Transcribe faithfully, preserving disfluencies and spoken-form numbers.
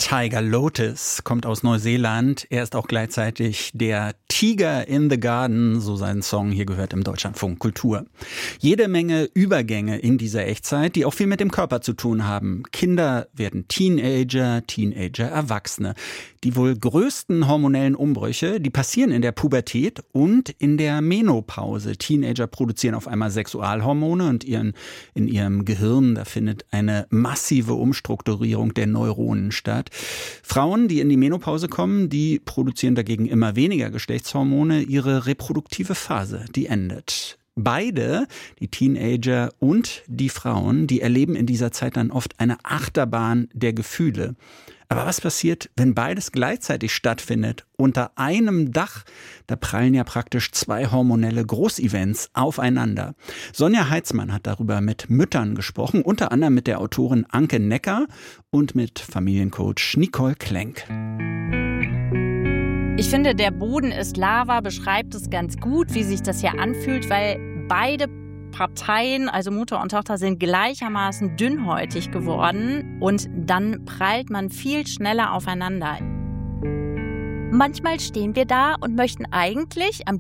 Tiger Lotus kommt aus Neuseeland. Er ist auch gleichzeitig der Tiger in the Garden, so sein Song hier gehört im Deutschlandfunk Kultur. Jede Menge Übergänge in dieser Echtzeit, die auch viel mit dem Körper zu tun haben. Kinder werden Teenager, Teenager Erwachsene. Die wohl größten hormonellen Umbrüche, die passieren in der Pubertät und in der Menopause. Teenager produzieren auf einmal Sexualhormone und ihren, in ihrem Gehirn, da findet eine massive Umstrukturierung der Neuronen statt. Frauen, die in die Menopause kommen, die produzieren dagegen immer weniger Geschlechtshormone. Ihre reproduktive Phase, die endet. Beide, die Teenager und die Frauen, die erleben in dieser Zeit dann oft eine Achterbahn der Gefühle. Aber was passiert, wenn beides gleichzeitig stattfindet, unter einem Dach? Da prallen ja praktisch zwei hormonelle Großevents aufeinander. Sonja Heitzmann hat darüber mit Müttern gesprochen, unter anderem mit der Autorin Anke Necker und mit Familiencoach Nicole Klenk. Ich finde, der Boden ist Lava beschreibt es ganz gut, wie sich das hier anfühlt, weil beide Parteien, also Mutter und Tochter, sind gleichermaßen dünnhäutig geworden und dann prallt man viel schneller aufeinander. Manchmal stehen wir da und möchten eigentlich am